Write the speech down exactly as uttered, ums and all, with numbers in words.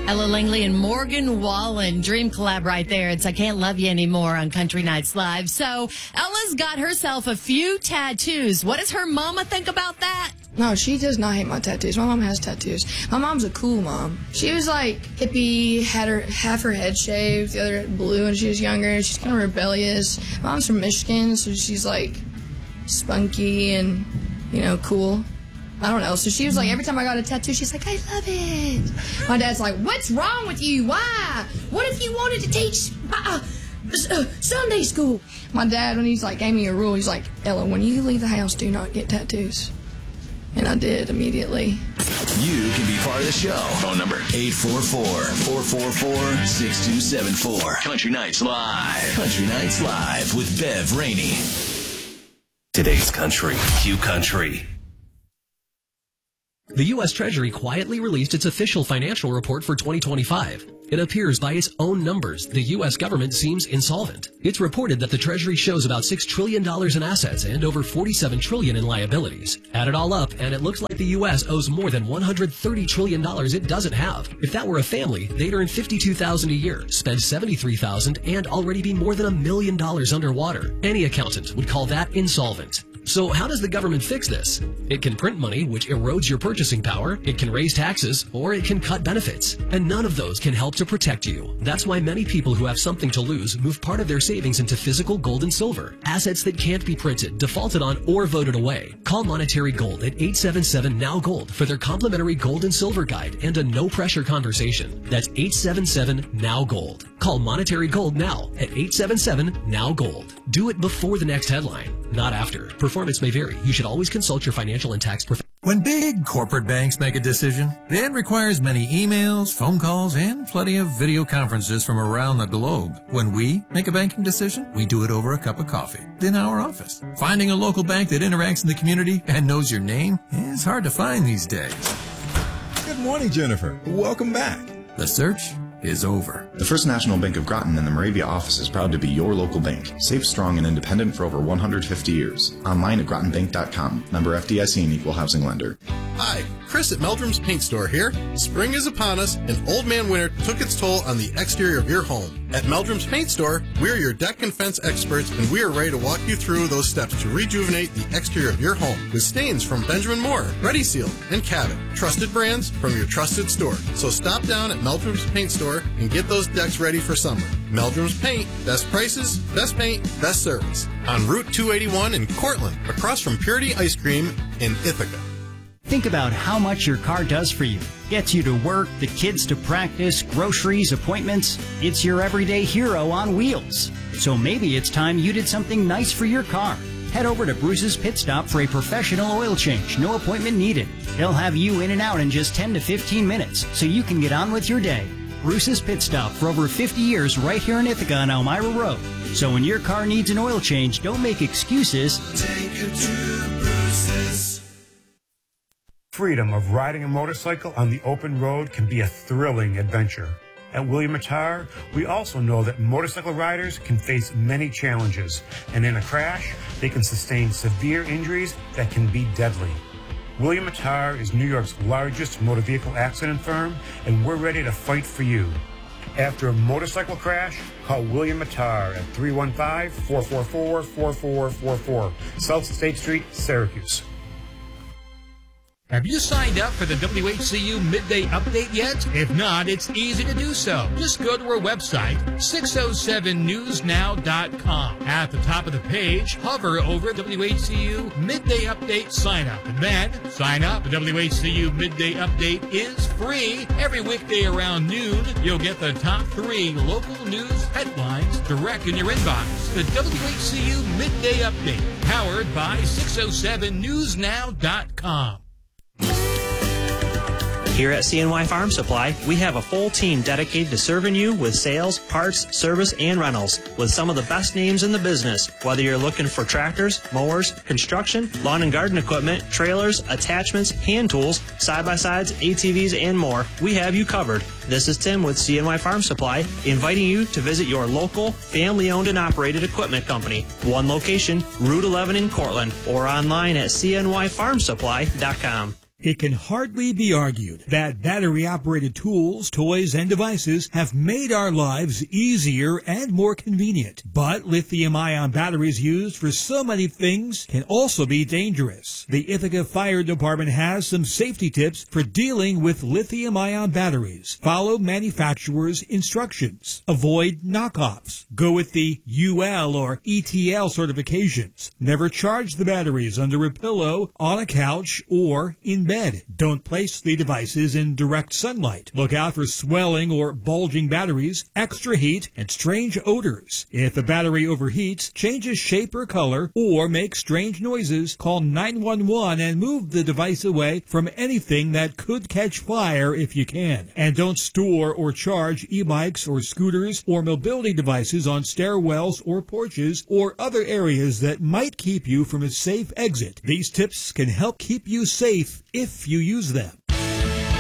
Ella Langley and Morgan Wallen. Dream collab right there. It's I Can't Love You Anymore on Country Nights Live. So Ella's got herself a few tattoos. What does her mama think about that? No, she does not hate my tattoos. My mom has tattoos. My mom's a cool mom. She was like hippie, had her half her head shaved, the other blue when she was younger. She's kind of rebellious. My mom's from Michigan, so she's like spunky and, you know, cool. I don't know. So she was like, every time I got a tattoo, she's like, I love it. My dad's like, what's wrong with you? Why? What if you wanted to teach uh, uh, Sunday school? My dad, when he's like, gave me a rule, he's like, Ella, when you leave the house, do not get tattoos. And I did immediately. You can be part of the show. Phone number eight four four, four four four, six two seven four. Country Nights Live. Country Nights Live with Bev Rainey. Today's Country. Q Country. The U S Treasury quietly released its official financial report for twenty twenty-five. It appears by its own numbers, the U S government seems insolvent. It's reported that the Treasury shows about six trillion dollars in assets and over forty-seven trillion dollars in liabilities. Add it all up, and it looks like the U S owes more than one hundred thirty trillion dollars it doesn't have. If that were a family, they'd earn fifty-two thousand dollars a year, spend seventy-three thousand dollars, and already be more than a million dollars underwater. Any accountant would call that insolvent. So how does the government fix this? It can print money, which erodes your purchasing power, it can raise taxes, or it can cut benefits. And none of those can help to protect you. That's why many people who have something to lose move part of their savings into physical gold and silver, assets that can't be printed, defaulted on, or voted away. Call Monetary Gold at eight seven seven, N O W Gold for their complimentary gold and silver guide and a no-pressure conversation. That's eight seven seven, N O W Gold. Call Monetary Gold now at eight seven seven, N O W Gold. Do it before the next headline, not after. Performance may vary. You should always consult your financial and tax professional. When big corporate banks make a decision, it requires many emails, phone calls, and plenty of video conferences from around the globe. When we make a banking decision, we do it over a cup of coffee in our office. Finding a local bank that interacts in the community and knows your name is hard to find these days. Good morning, Jennifer. Welcome back. The search is over. The First National Bank of Groton and the Moravia office is proud to be your local bank. Safe, strong, and independent for over one hundred fifty years. Online at groton bank dot com. Member F D I C and Equal Housing Lender. Hi, Chris at Meldrum's Paint Store here. Spring is upon us, and Old Man Winter took its toll on the exterior of your home. At Meldrum's Paint Store, we're your deck and fence experts, and we are ready to walk you through those steps to rejuvenate the exterior of your home with stains from Benjamin Moore, Ready Seal, and Cabot. Trusted brands from your trusted store. So stop down at Meldrum's Paint Store and get those decks ready for summer. Meldrum's Paint, best prices, best paint, best service. On Route two eighty-one in Cortland, across from Purity Ice Cream in Ithaca. Think about how much your car does for you. Gets you to work, the kids to practice, groceries, appointments. It's your everyday hero on wheels. So maybe it's time you did something nice for your car. Head over to Bruce's Pit Stop for a professional oil change. No appointment needed. They'll have you in and out in just ten to fifteen minutes, so you can get on with your day. Bruce's Pit Stop for over fifty years right here in Ithaca on Elmira Road. So when your car needs an oil change, don't make excuses. Take it to Bruce's. Freedom of riding a motorcycle on the open road can be a thrilling adventure. At William Attar, we also know that motorcycle riders can face many challenges, and in a crash, they can sustain severe injuries that can be deadly. William Attar is New York's largest motor vehicle accident firm, and we're ready to fight for you. After a motorcycle crash, call William Attar at three one five, four four four, four four four four, South State Street, Syracuse. Have you signed up for the W H C U Midday Update yet? If not, it's easy to do so. Just go to our website, six oh seven news now dot com. At the top of the page, hover over W H C U Midday Update sign up. And then, sign up. The W H C U Midday Update is free. Every weekday around noon, you'll get the top three local news headlines direct in your inbox. The W H C U Midday Update, powered by six oh seven news now dot com. Here at C N Y Farm Supply, we have a full team dedicated to serving you with sales, parts, service, and rentals with some of the best names in the business. Whether you're looking for tractors, mowers, construction, lawn and garden equipment, trailers, attachments, hand tools, side-by-sides, A T Vs, and more, we have you covered. This is Tim with C N Y Farm Supply, inviting you to visit your local, family-owned and operated equipment company. One location, Route eleven in Cortland, or online at C N Y farm supply dot com. It can hardly be argued that battery-operated tools, toys, and devices have made our lives easier and more convenient. But lithium-ion batteries used for so many things can also be dangerous. The Ithaca Fire Department has some safety tips for dealing with lithium-ion batteries. Follow manufacturer's instructions. Avoid knockoffs. Go with the U L or E T L certifications. Never charge the batteries under a pillow, on a couch, or in bed. Don't place the devices in direct sunlight. Look out for swelling or bulging batteries, extra heat, and strange odors. If the battery overheats, changes shape or color, or makes strange noises, call nine one one and move the device away from anything that could catch fire if you can. And don't store or charge e-bikes or scooters or mobility devices on stairwells or porches or other areas that might keep you from a safe exit. These tips can help keep you safe if you use them.